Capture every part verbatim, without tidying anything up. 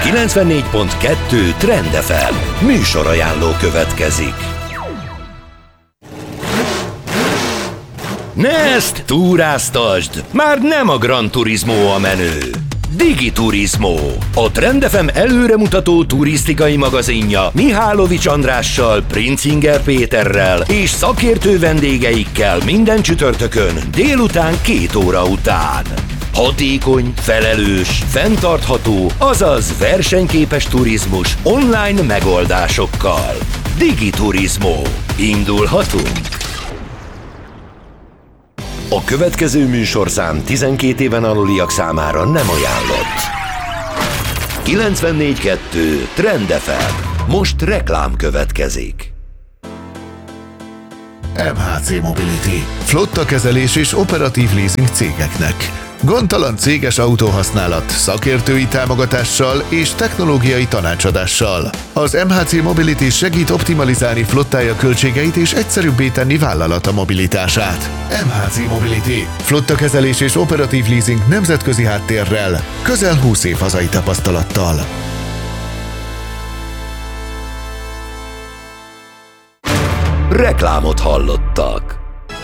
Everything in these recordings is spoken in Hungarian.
kilencvennégy pont kettő Trend ef em műsorajánló következik. Ne ezt túráztasd! Már nem a Gran Turismo a menő! Digiturismo, a Trend ef em előremutató turisztikai magazinja Mihálovics Andrással, Princinger Péterrel és szakértő vendégeikkel minden csütörtökön délután két óra után. Hatékony, felelős, fenntartható, azaz versenyképes turizmus online megoldásokkal. Digiturismo. Indulhatunk! A következő műsorszám tizenkét éven aluliak számára nem ajánlott. kilencvennégy pont kettő Trend ef em. Most reklám következik. em há cé Mobility. Flottakezelés és operatív leasing cégeknek. Gondtalan céges autóhasználat, szakértői támogatással és technológiai tanácsadással. Az em há cé Mobility segít optimalizálni flottája költségeit és egyszerűbbé tenni vállalata mobilitását. em há cé Mobility. Flottakezelés és operatív leasing nemzetközi háttérrel, közel húsz év hazai tapasztalattal. Reklámot hallottak.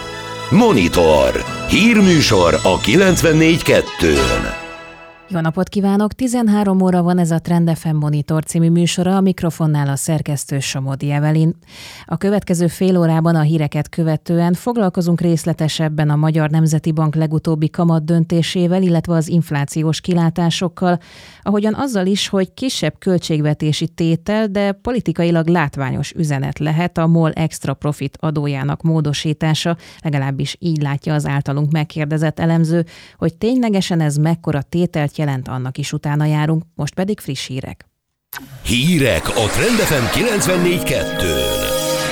Monitor. Hírműsor a kilencvennégy pont kettőn. Jó napot kívánok! tizenhárom óra van ez a Trend ef em Monitor című műsora, a mikrofonnál a szerkesztő Somodi Evelin. A következő fél órában a híreket követően foglalkozunk részletesebben a Magyar Nemzeti Bank legutóbbi kamat döntésével, illetve az inflációs kilátásokkal, ahogyan azzal is, hogy kisebb költségvetési tétel, de politikailag látványos üzenet lehet a MOL extra profit adójának módosítása, legalábbis így látja az általunk megkérdezett elemző, hogy ténylegesen ez mekkora tételt jelent, annak is utána járunk, most pedig friss hírek. Hírek a Trend ef em kilencvennégy pont kettőn.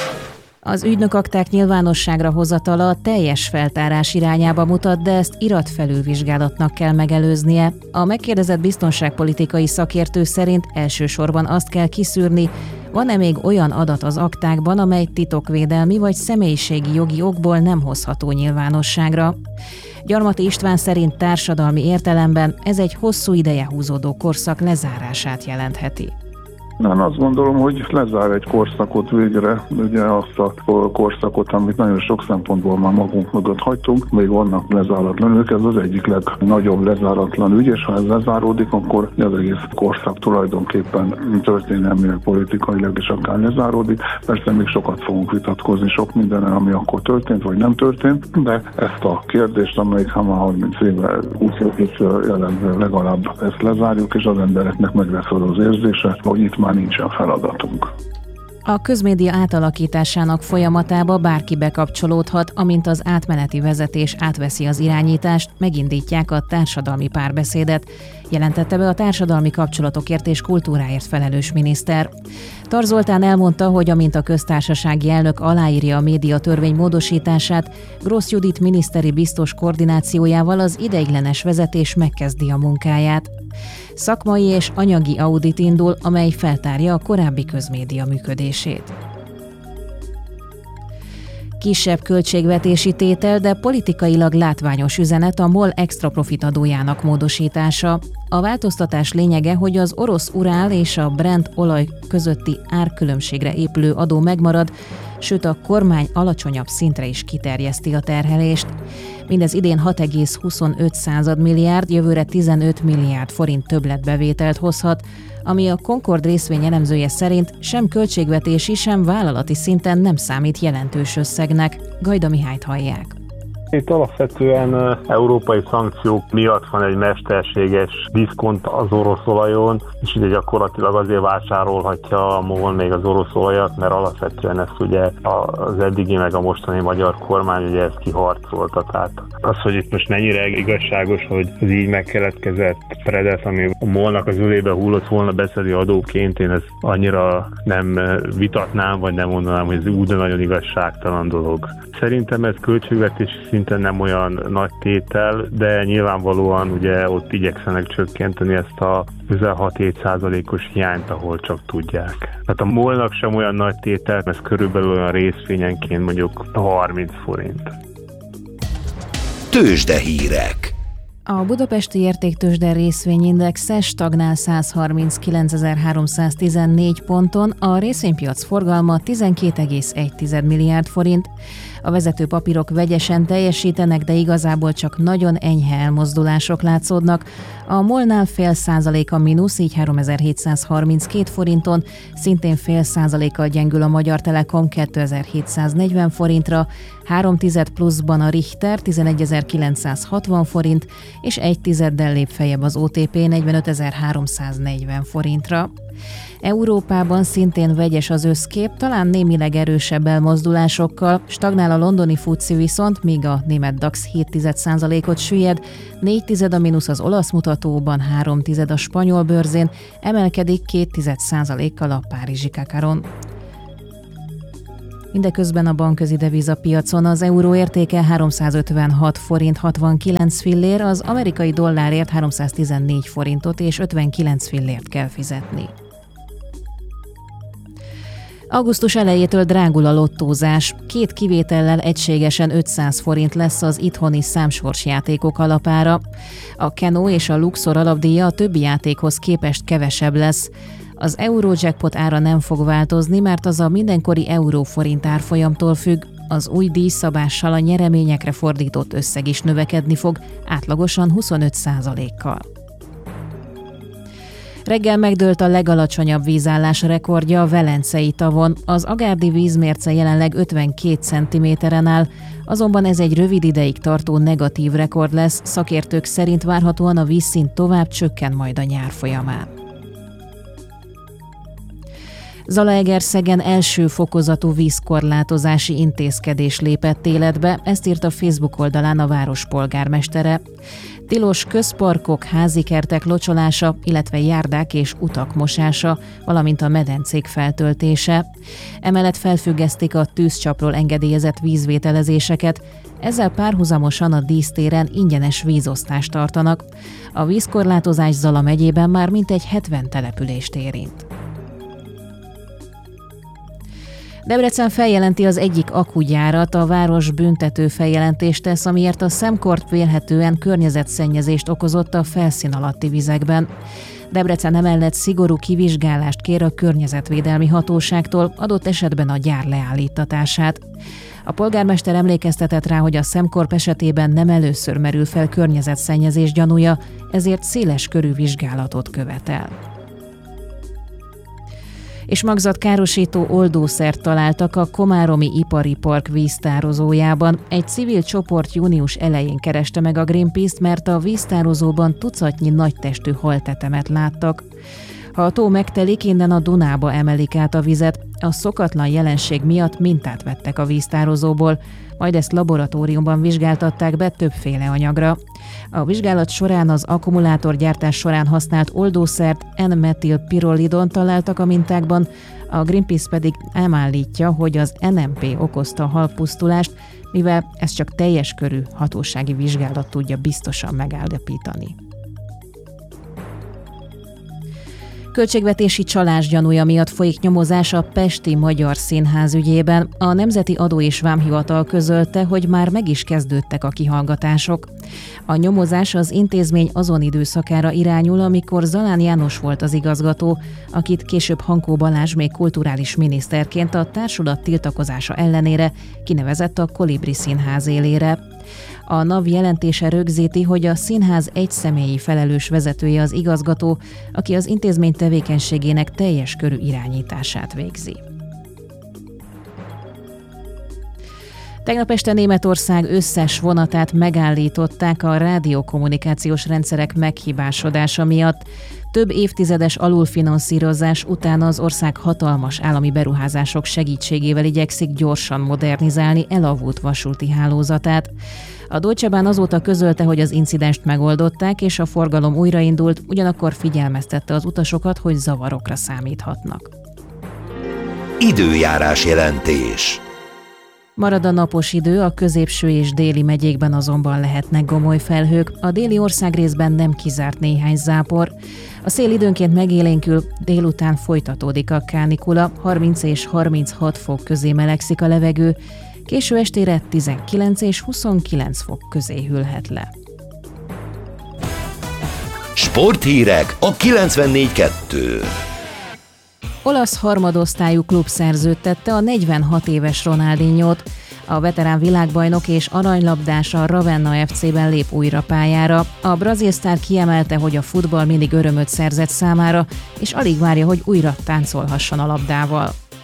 Az ügynökakták nyilvánosságra hozatala a teljes feltárás irányába mutat, de ezt iratfelülvizsgálatnak kell megelőznie. A megkérdezett biztonságpolitikai szakértő szerint elsősorban azt kell kiszűrni, van-e még olyan adat az aktákban, amely titokvédelmi vagy személyiségi jogi okból nem hozható nyilvánosságra. Gyarmati István szerint társadalmi értelemben ez egy hosszú ideje húzódó korszak lezárását jelentheti. Nem, azt gondolom, hogy lezár egy korszakot végre, ugye azt a korszakot, amit nagyon sok szempontból már magunk mögött hagytunk, még vannak lezáratlan ügyek, ez az egyik legnagyobb lezáratlan ügy, és ha ez lezáródik, akkor az egész korszak tulajdonképpen történelmileg, politikailag is akár lezáródik. Persze még sokat fogunk vitatkozni sok mindenen, ami akkor történt, vagy nem történt, de ezt a kérdést, amelyik már harminc éve húsz jelenleg legalább ezt lezárjuk, és az embereknek meg lesz az az érzése, hogy itt már nincsen feladatunk. A közmédia átalakításának folyamatába bárki bekapcsolódhat, amint az átmeneti vezetés átveszi az irányítást, megindítják a társadalmi párbeszédet, jelentette be a társadalmi kapcsolatokért és kultúráért felelős miniszter. Tar Zoltán elmondta, hogy amint a köztársasági elnök aláírja a médiatörvény módosítását, Grossz Judit miniszteri biztos koordinációjával az ideiglenes vezetés megkezdi a munkáját. Szakmai és anyagi audit indul, amely feltárja a korábbi közmédia működését. Kisebb költségvetési tétel, de politikailag látványos üzenet a MOL extra profit adójának módosítása. A változtatás lényege, hogy az orosz urál és a Brent olaj közötti árkülönbségre épülő adó megmarad, sőt a kormány alacsonyabb szintre is kiterjeszti a terhelést. Mindez idén hat egész huszonöt milliárd, jövőre tizenöt milliárd forint többletbevételt hozhat, ami a Concord részvény elemzője szerint sem költségvetési, sem vállalati szinten nem számít jelentős összegnek. Gajda Mihályt hallják. Itt alapvetően európai szankciók miatt van egy mesterséges diszkont az orosz olajon, és ugye gyakorlatilag azért vásárolhatja a MOL még az orosz olajat, mert alapvetően ezt ugye az eddigi meg a mostani magyar kormány ugye ezt kiharcolta. Tehát az, hogy itt most mennyire igazságos, hogy ez így megkeletkezett spreadet, ami a MOL-nak az ülébe hullott volna beszedi adóként, én ezt annyira nem vitatnám, vagy nem mondanám, hogy ez úgy nagyon igazságtalan dolog. Szerintem ez költségvetési szinten nem olyan nagy tétel, de nyilvánvalóan ugye ott igyekszenek csökkenteni ezt a közel hat-hét százalékos hiányt, ahol csak tudják. Tehát a MOL-nak sem olyan nagy tétel, ez körülbelül olyan részvényenként mondjuk harminc forint. Tőzsdehírek. A budapesti értéktőzsde részvényindexe stagnál száz harminckilencezer-háromszáztizennégy ponton, a részvénypiac forgalma tizenkét egész egy milliárd forint. A vezető papírok vegyesen teljesítenek, de igazából csak nagyon enyhe elmozdulások látszódnak. A MOL-nál fél százaléka mínusz, így háromezer-hétszázharminckét forinton, szintén fél százalékkal gyengül a Magyar Telekom kétezer-hétszáznegyven forintra, három tized pluszban a Richter tizenegyezer-kilencszázhatvan forint, és egy tizeddel lép feljebb az o té pé negyvenötezer-háromszáznegyven forintra. Európában szintén vegyes az összkép, talán némileg erősebb elmozdulásokkal, stagnál a londoni fuci viszont, míg a német DAX hét tized százalékot süllyed, négy tized a mínusz az olasz mutatóban, három tized a spanyol bőrzén, emelkedik két tized százalékkal a párizsi kakaron. Mindeközben a bankközi devizapiacon az euró értéke háromszázötvenhat forint hatvankilenc fillér, az amerikai dollárért háromszáztizennégy forintot és ötvenkilenc fillért kell fizetni. Augusztus elejétől drágul a lottózás. Két kivétellel egységesen ötszáz forint lesz az itthoni számsorsjátékok alapára. A Keno és a Luxor alapdíja a többi játékhoz képest kevesebb lesz. Az Eurojackpot ára nem fog változni, mert az a mindenkori euró-forint árfolyamtól függ. Az új díjszabással a nyereményekre fordított összeg is növekedni fog, átlagosan huszonöt százalékkal. Reggel megdőlt a legalacsonyabb vízállás rekordja a Velencei tavon. Az agárdi vízmérce jelenleg ötvenkét centiméteren áll, azonban ez egy rövid ideig tartó negatív rekord lesz, szakértők szerint várhatóan a vízszint tovább csökken majd a nyár folyamán. Zalaegerszegen első fokozatú vízkorlátozási intézkedés lépett életbe, ezt írt a Facebook oldalán a város polgármestere. Tilos közparkok, házikertek locsolása, illetve járdák és utak mosása, valamint a medencék feltöltése. Emellett felfüggesztik a tűzcsapról engedélyezett vízvételezéseket, ezzel párhuzamosan a dísztéren ingyenes vízosztást tartanak. A vízkorlátozás Zala megyében már mintegy hetven települést érint. Debrecen feljelenti az egyik akugyárat, a város büntető feljelentést tesz, amiért a Szemkort vélhetően környezetszennyezést okozott a felszín alatti vizekben. Debrecen emellett szigorú kivizsgálást kér a környezetvédelmi hatóságtól, adott esetben a gyár leállítatását. A polgármester emlékeztetett rá, hogy a Szemkorp esetében nem először merül fel környezetszennyezés gyanúja, ezért széles körű vizsgálatot követel. És magzatkárosító oldószert találtak a Komáromi Ipari Park víztározójában. Egy civil csoport június elején kereste meg a Greenpeace-t, mert a víztározóban tucatnyi nagytestű haltetemet láttak. Ha a tó megtelik, innen a Dunába emelik át a vizet. A szokatlan jelenség miatt mintát vettek a víztározóból, majd ezt laboratóriumban vizsgáltatták be többféle anyagra. A vizsgálat során az akkumulátorgyártás során használt oldószert N-metilpirolidon találtak a mintákban, a Greenpeace pedig emállítja, hogy az en em pé okozta a halpusztulást, mivel ez csak teljes körű hatósági vizsgálat tudja biztosan megállapítani. Költségvetési csalás gyanúja miatt folyik nyomozás a Pesti Magyar Színház ügyében. A Nemzeti Adó és Vámhivatal közölte, hogy már meg is kezdődtek a kihallgatások. A nyomozás az intézmény azon időszakára irányul, amikor Zalán János volt az igazgató, akit később Hankó Balázs még kulturális miniszterként a társulat tiltakozása ellenére kinevezett a Kolibri Színház élére. A NAV jelentése rögzíti, hogy a színház egyszemélyi felelős vezetője az igazgató, aki az intézmény tevékenységének teljes körű irányítását végzi. Tegnap este Németország összes vonatát megállították a rádiókommunikációs rendszerek meghibásodása miatt. Több évtizedes alulfinanszírozás után az ország hatalmas állami beruházások segítségével igyekszik gyorsan modernizálni elavult vasúti hálózatát. A Deutsche Bahn azóta közölte, hogy az incidenst megoldották, és a forgalom újraindult, ugyanakkor figyelmeztette az utasokat, hogy zavarokra számíthatnak. Időjárás jelentés. Marad a napos idő, a középső és déli megyékben azonban lehetnek gomoly felhők, a déli országrészben nem kizárt néhány zápor. A szél időnként megélénkül, délután folytatódik a kánikula, harminc és harminchat fok közé melegszik a levegő, késő estére tizenkilenc és huszonkilenc fok közé hűlhet le. Sporthírek a kilencvennégy kettő. Olasz harmadosztályú klub szerződtette a negyvenhat éves Ronaldinhót. A veterán világbajnok és aranylabdás a Ravenna ef cében lép újra pályára. A brazil sztár kiemelte, hogy a futball mindig örömöt szerzett számára, és alig várja, hogy újra táncolhasson a labdával.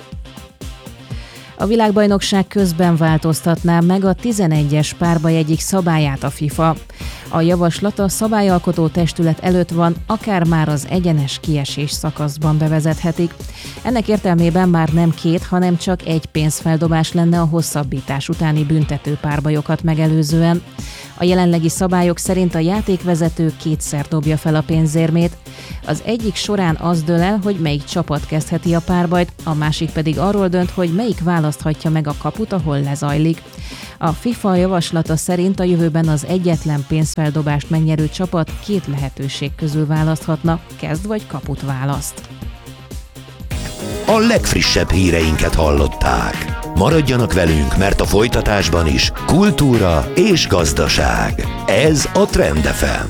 A világbajnokság közben változtatná meg a tizenegyes párbaj egyik szabályát a FIFA. A javaslat a szabályalkotó testület előtt van, akár már az egyenes kiesés szakaszban bevezethetik. Ennek értelmében már nem két, hanem csak egy pénzfeldobás lenne a hosszabbítás utáni büntető párbajokat megelőzően. A jelenlegi szabályok szerint a játékvezető kétszer dobja fel a pénzérmét. Az egyik során az dől el, hogy melyik csapat kezdheti a párbajt, a másik pedig arról dönt, hogy melyik választhatja meg a kaput, ahol lezajlik. A FIFA javaslata szerint a jövőben az egyetlen pénzfeldobást megnyerő csapat két lehetőség közül választhatna, kezd vagy kaput választ. A legfrissebb híreinket hallották. Maradjanak velünk, mert a folytatásban is kultúra és gazdaság. Ez a Trend ef em.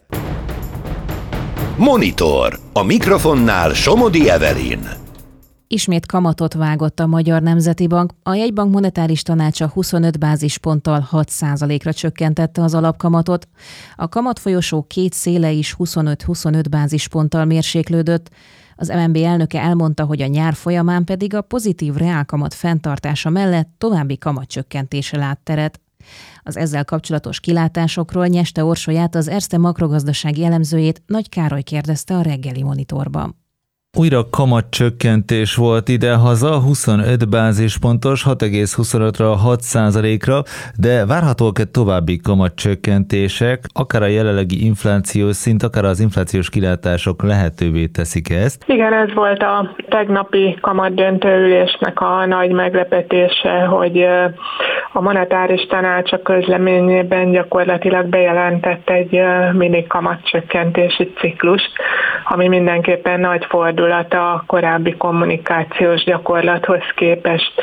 Monitor. A mikrofonnál Somodi Evelyn. Ismét kamatot vágott a Magyar Nemzeti Bank. A jegybank monetáris tanácsa huszonöt bázisponttal hat százalékra csökkentette az alapkamatot. A kamatfolyosó két széle is huszonöt-huszonöt bázisponttal mérséklődött. Az em en bé elnöke elmondta, hogy a nyár folyamán pedig a pozitív reálkamat fenntartása mellett további kamatcsökkentésre lát teret. Az ezzel kapcsolatos kilátásokról Nyeste Orsolyát, az Erste makrogazdasági elemzőjét, Nagy Károly kérdezte a reggeli Monitorban. Újra kamatcsökkentés volt idehaza, huszonöt bázispontos, hat egész huszonötről hat százalékra, de várhatóak-e további kamatcsökkentések, akár a jelenlegi inflációs szint, akár az inflációs kilátások lehetővé teszik ezt? Igen, ez volt a tegnapi kamatdöntőülésnek a nagy meglepetése, hogy a monetáris tanács a közleményében gyakorlatilag bejelentett egy mini kamatcsökkentési ciklust, ami mindenképpen nagy fordulat a korábbi kommunikációs gyakorlathoz képest.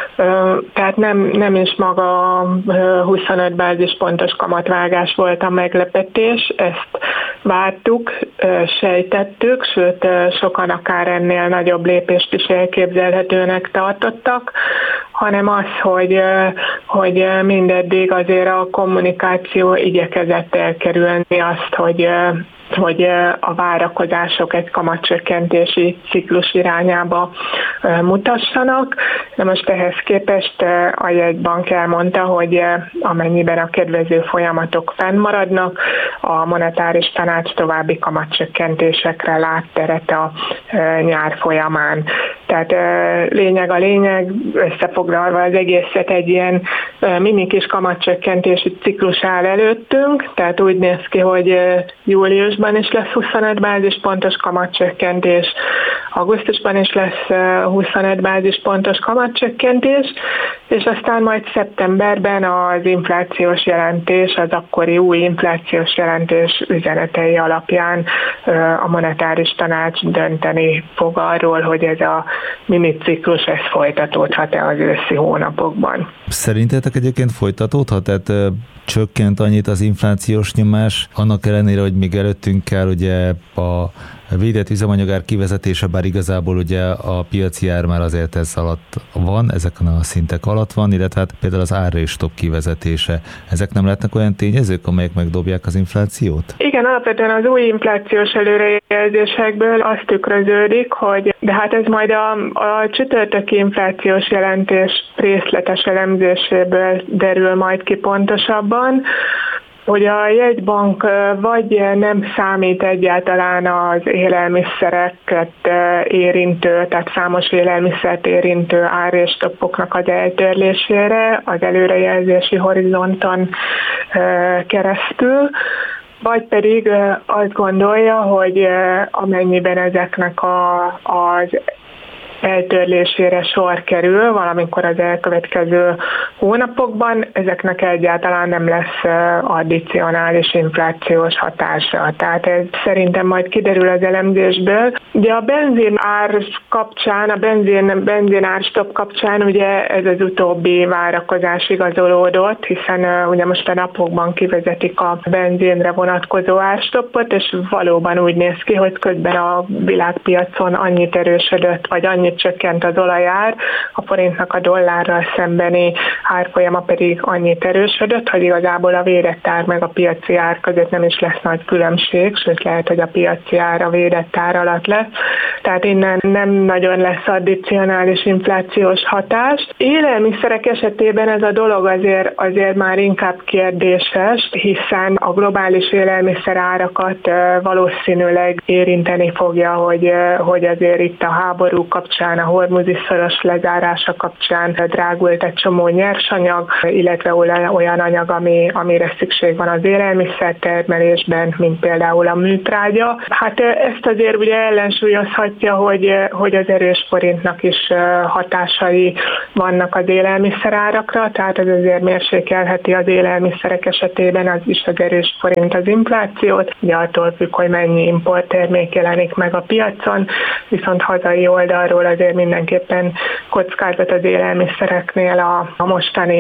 Tehát nem, nem is maga a huszonöt bázispontos kamatvágás volt a meglepetés, ezt vártuk, sejtettük, sőt sokan akár ennél nagyobb lépést is elképzelhetőnek tartottak, hanem az, hogy, hogy mindeddig azért a kommunikáció igyekezett elkerülni azt, hogy hogy a várakozások egy kamatcsökkentési ciklus irányába mutassanak. De most ehhez képest a jegybank elmondta, hogy amennyiben a kedvező folyamatok fennmaradnak, a monetáris tanács további kamatcsökkentésekre lát teret a nyár folyamán. Tehát lényeg a lényeg, összefoglalva az egészet, egy ilyen mini kis kamatcsökkentési ciklus áll előttünk, tehát úgy néz ki, hogy júliusban is lesz huszonöt bázispontos kamatcsökkentés, augusztusban is lesz huszonöt bázispontos kamatcsökkentés, és aztán majd szeptemberben az inflációs jelentés, az akkori új inflációs jelentés üzenetei alapján a monetáris tanács dönteni fog arról, hogy ez a mini ciklus ez folytatódhat-e az őszi hónapokban. Szerintetek egyébként folytatódhat? Tehát csökkent annyit az inflációs nyomás, annak ellenére, hogy még előttünk kell ugye a védett üzemanyagár kivezetése, bár igazából ugye a piaci ár már azért ez alatt van, ezeken a szintek alatt van, illetve hát például az árréstok kivezetése. Ezek nem lehetnek olyan tényezők, amelyek megdobják az inflációt? Igen, alapvetően az új inflációs előrejelzésekből azt tükröződik, hogy de hát ez majd a, a csütörtöki inflációs jelentés részletes elemzéséből derül majd ki pontosabban, hogy a jegybank vagy nem számít egyáltalán az élelmiszereket érintő, tehát számos élelmiszert érintő árréstoppoknak az eltörlésére az előrejelzési horizonton keresztül, vagy pedig azt gondolja, hogy amennyiben ezeknek a, az eltörlésére sor kerül valamikor az elkövetkező hónapokban, ezeknek egyáltalán nem lesz addicionális inflációs hatása. Tehát ez szerintem majd kiderül az elemzésből. Ugye a benzin ár kapcsán, a benzin, benzin árstopp kapcsán ugye ez az utóbbi várakozás igazolódott, hiszen uh, ugye most a napokban kivezetik a benzinre vonatkozó árstoppot, és valóban úgy néz ki, hogy közben a világpiacon annyit erősödött, vagy annyit csökkent az olajár, a forintnak a dollárral szembeni árfolyama pedig annyit erősödött, hogy igazából a védett ár meg a piaci ár között nem is lesz nagy különbség, sőt lehet, hogy a piaci ár a védett ár alatt lesz. Tehát innen nem nagyon lesz addicionális inflációs hatás. Élelmiszerek esetében ez a dolog azért, azért már inkább kérdéses, hiszen a globális élelmiszerárakat valószínűleg érinteni fogja, hogy, hogy azért itt a háború kapcsán, a hormuzi szoros lezárása kapcsán drágult egy csomó nyersanyag, illetve olyan anyag, ami, amire szükség van az élelmiszertermelésben, mint például a műtrágya. Hát ezt azért ugye ellensúlyozhatja, hogy, hogy az erős forintnak is hatásai vannak az élelmiszerárakra, tehát ez azért mérsékelheti az élelmiszerek esetében az is az erős forint az inflációt, ugye attól függ, hogy mennyi importtermék jelenik meg a piacon, viszont hazai oldalról azért mindenképpen kockázat az élelmiszereknél a, a mostani